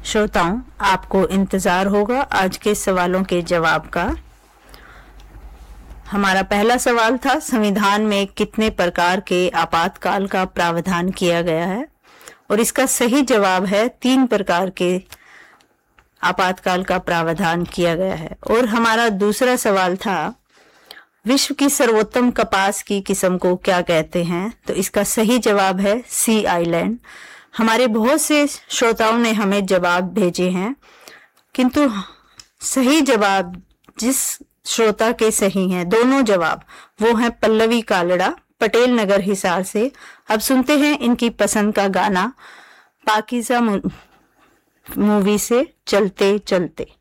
श्रोताओं, आपको इंतजार होगा आज के सवालों के जवाब का। हमारा पहला सवाल था, संविधान में कितने प्रकार के आपातकाल का प्रावधान किया गया है, और इसका सही जवाब है 3 प्रकार के आपातकाल का प्रावधान किया गया है। और हमारा दूसरा सवाल था, विश्व की सर्वोत्तम कपास की किस्म को क्या कहते हैं, तो इसका सही जवाब है सी आइलैंड। हमारे बहुत से श्रोताओं ने हमें जवाब भेजे हैं, किंतु सही जवाब जिस श्रोता के सही हैं दोनों जवाब, वो है पल्लवी कालड़ा, पटेल नगर, हिसार से। अब सुनते हैं इनकी पसंद का गाना पाकीज़ा मूवी से चलते चलते।